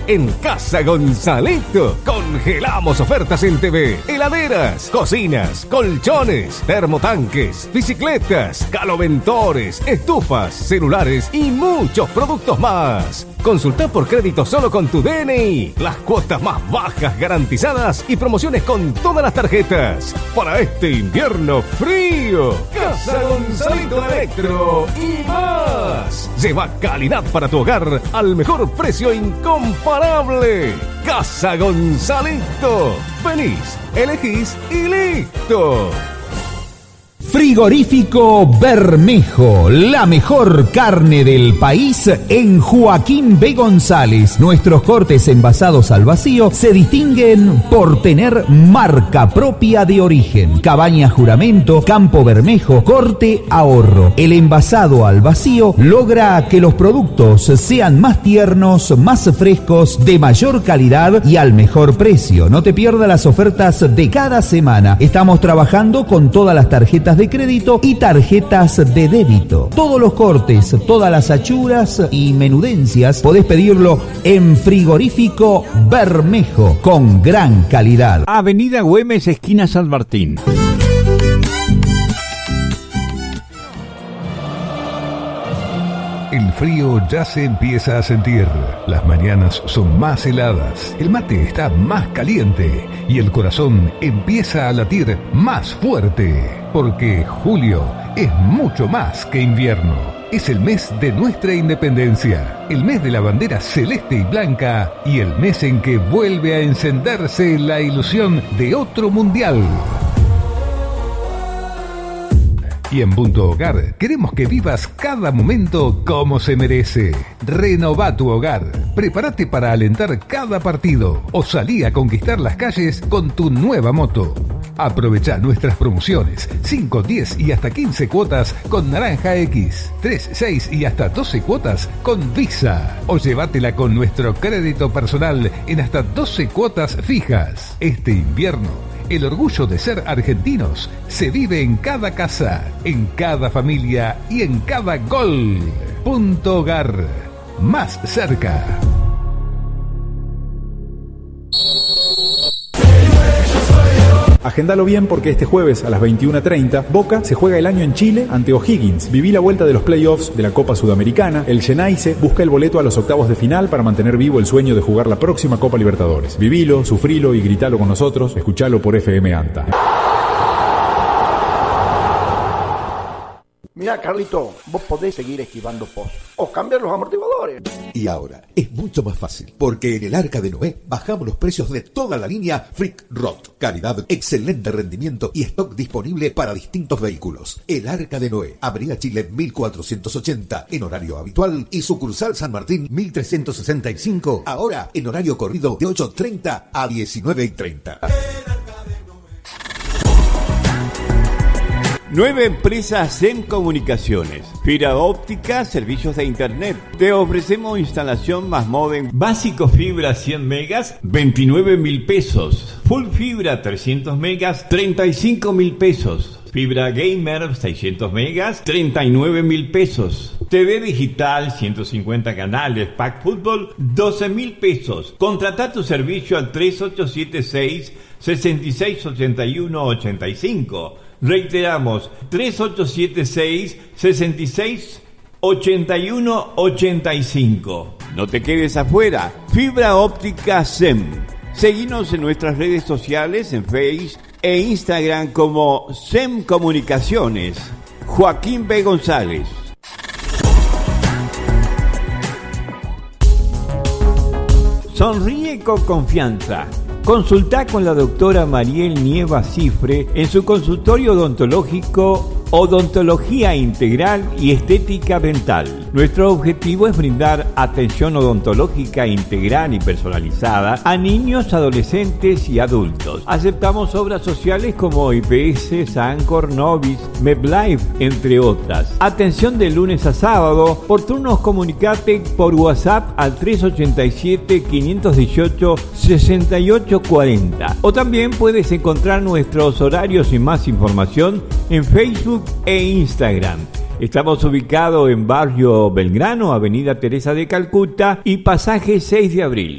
En Casa Gonzalito congelamos ofertas en TV, heladeras, cocinas, colchones, termotanques, bicicletas, caloventores, estufas, celulares y muchos productos más. Consulta por crédito solo con tu DNI. Las cuotas más bajas garantizadas y promociones con todas las tarjetas. Para este invierno frío, Casa Gonzalito Electro y más. Lleva calidad para tu hogar al mejor precio incomparable. Casa Gonzalito. Venís, elegís y listo. Frigorífico Bermejo, la mejor carne del país en Joaquín B. González. Nuestros cortes envasados al vacío se distinguen por tener marca propia de origen. Cabaña Juramento, Campo Bermejo, Corte Ahorro. El envasado al vacío logra que los productos sean más tiernos, más frescos, de mayor calidad y al mejor precio. No te pierdas las ofertas de cada semana. Estamos trabajando con todas las tarjetas de crédito y tarjetas de débito. Todos los cortes, todas las achuras y menudencias podés pedirlo en Frigorífico Bermejo con gran calidad. Avenida Güemes, esquina San Martín. El frío ya se empieza a sentir, las mañanas son más heladas, el mate está más caliente y el corazón empieza a latir más fuerte, porque julio es mucho más que invierno. Es el mes de nuestra independencia, el mes de la bandera celeste y blanca y el mes en que vuelve a encenderse la ilusión de otro mundial. Y en Punto Hogar queremos que vivas cada momento como se merece. Renová tu hogar. Prepárate para alentar cada partido o salí a conquistar las calles con tu nueva moto. Aprovechá nuestras promociones, 5, 10 y hasta 15 cuotas con Naranja X, 3, 6 y hasta 12 cuotas con Visa. O llévatela con nuestro crédito personal en hasta 12 cuotas fijas. Este invierno, el orgullo de ser argentinos se vive en cada casa, en cada familia y en cada gol. Punto Hogar, más cerca. Agendalo bien porque este jueves a las 21:30 Boca se juega el año en Chile ante O'Higgins. Viví la vuelta de los playoffs de la Copa Sudamericana. El Geneise busca el boleto a los octavos de final para mantener vivo el sueño de jugar la próxima Copa Libertadores. Vivilo, sufrilo y gritalo con nosotros. Escuchalo por FM Anta. Mira, Carlito, vos podés seguir esquivando pozos o cambiar los amortiguadores. Y ahora es mucho más fácil, porque en el Arca de Noé bajamos los precios de toda la línea Freak Rod. Calidad, excelente rendimiento y stock disponible para distintos vehículos. El Arca de Noé, Avenida Chile 1480, en horario habitual, y sucursal San Martín 1365, ahora en horario corrido de 8:30 a 19:30. 9 empresas SEM Comunicaciones, fibra óptica, servicios de internet. Te ofrecemos instalación más modem. Básico fibra 100 megas, 29.000 pesos. Full fibra 300 megas, 35.000 pesos. Fibra gamer 600 megas, 39.000 pesos. TV digital 150 canales, pack fútbol 12.000 pesos. Contrata tu servicio al 3876 668185. Reiteramos, 3876-668185. No te quedes afuera. Fibra óptica SEM. Seguinos en nuestras redes sociales, en Facebook e Instagram como SEM Comunicaciones. Joaquín B. González. Sonríe con confianza. Consulta con la doctora Mariel Nieva Cifre en su consultorio odontológico Odontología Integral y Estética Dental. Nuestro objetivo es brindar atención odontológica integral y personalizada a niños, adolescentes y adultos. Aceptamos obras sociales como IPS, Sancor, Novis, MedLife, entre otras. Atención de lunes a sábado. Por turnos comunicate por WhatsApp al 387-518-6840. O también puedes encontrar nuestros horarios y más información en Facebook e Instagram. Estamos ubicados en Barrio Belgrano, Avenida Teresa de Calcuta y Pasaje 6 de Abril.